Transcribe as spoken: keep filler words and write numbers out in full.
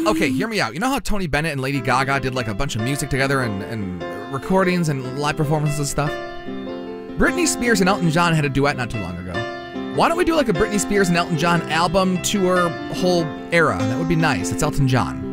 Okay, hear me out. You know how Tony Bennett and Lady Gaga did like a bunch of music together and, and recordings and live performances and stuff? Britney Spears and Elton John had a duet not too long ago. Why don't we do like a Britney Spears and Elton John album tour whole era? That would be nice. It's Elton John.